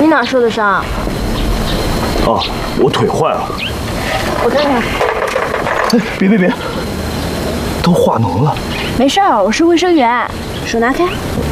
你哪受的伤？ 哦，我腿坏了。 我看看。 哎，别，都化脓了。 没事儿，我是卫生员。手拿开。